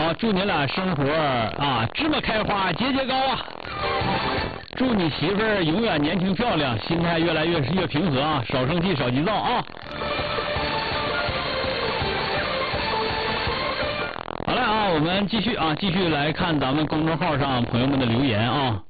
好，祝你俩生活啊芝麻开花节节高啊！祝你媳妇儿永远年轻漂亮，心态越来越平和啊，少生气少急躁啊！好了啊，我们继续来看咱们公众号上朋友们的留言啊。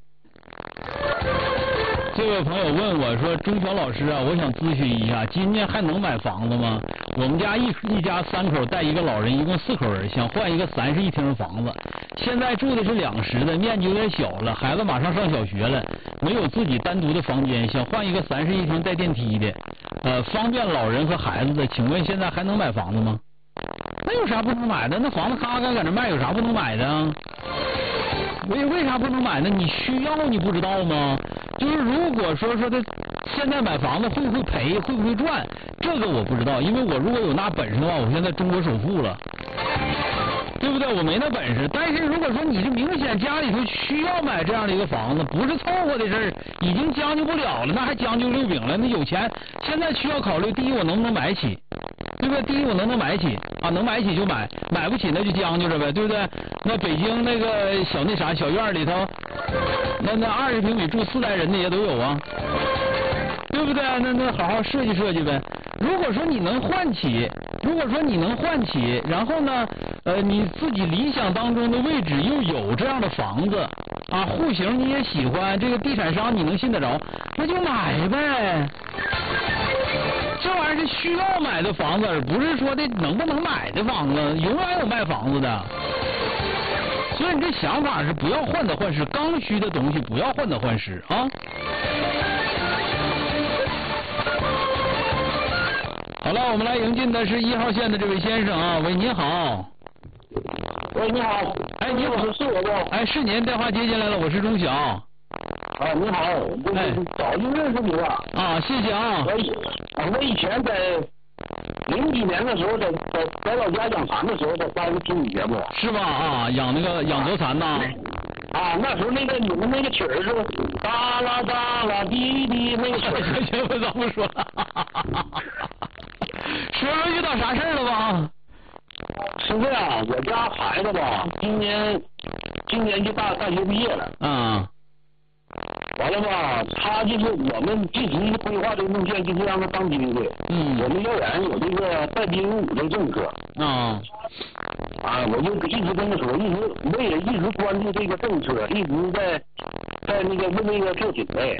这位朋友问我说：“钟晓老师啊，我想咨询一下，今年还能买房子吗？我们家一家3口带一个老人，一共4口人，想换一个31厅的房子。现在住的是2室的，面积有点小了，孩子马上上小学了，没有自己单独的房间，想换一个31厅带电梯的，方便老人和孩子的。请问现在还能买房子吗？那有啥不能买的？那房子咔咔搁那卖，有啥不能买的？为啥不能买呢？你需要你不知道吗？就是如果说的现在买房子会不会赔，会不会赚，这个我不知道，因为我如果有那本事的话，我现在中国首富了，对不对？我没那本事。但是如果说你是明显家里头需要买这样的一个房子，不是凑合的事儿，已经将就不了了，那还将就溜饼了。那有钱，现在需要考虑第一我能不能买起，对不对？第一我能不能买起啊？能买起就买，买不起那就将就着呗，对不对？那北京那个小院里头，那20平米住4代人的也都有啊，对不对？那好好设计设计呗。如果说你能换起，然后呢，你自己理想当中的位置又有这样的房子啊，户型你也喜欢，这个地产商你能信得着，那就买呗。这玩意儿是需要买的房子，而不是说的能不能买的房子，永远有卖房子的。所以你这想法是不要患得患失，刚需的东西不要患得患失啊。好了，我们来迎进的是1号线的这位先生啊，喂，您好。 喂，你好。 哎，你好， 是我不？ 哎，是您，电话接进来了，我是钟晓。 啊，你好，早就认识你了。 啊，谢谢啊。 我以前在00几年的时候，在老家养蚕的时候，在3听你节目。 是吧？啊，养德蚕呐。 啊，那时候你们那个曲儿是哒啦哒啦滴滴那个曲儿。 行，我早不说了。说遇到啥事儿了吧？ 是这样，我家孩子吧，今年就大学毕业了。 啊。 完了吧，他就是我们具体规划这个路线，就是让他当兵的。我们幼儿园有这个带兵入伍的政策。我就一直跟他说，我也一直关注这个政策，一直在那个问那个做准备。